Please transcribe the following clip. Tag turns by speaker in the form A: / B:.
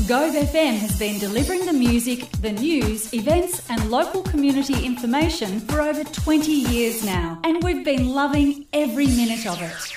A: Gove FM has been delivering the music, the news, events and local community information for over 20 years now, and we've been loving every minute of it.